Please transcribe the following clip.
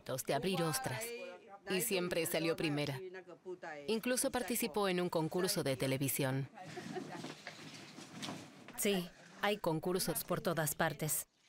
retos de abrir ostras. Y siempre salió primera. Incluso participó en un concurso de televisión. Sí, hay concursos por todas partes.